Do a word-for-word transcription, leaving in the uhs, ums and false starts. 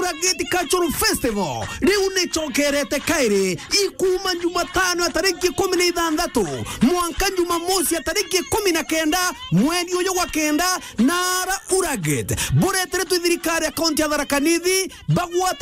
Urageti Cultural Festival riu ni chokerete kairi ikuma Jumatano ya tariki kumi na ithandatu mwanka Jumamosi ya tariki kumi na kenda mweri uyu wa kenda nara Urageti buretere tu thirikari ya kaunti ya Tharaka Nithi bagwata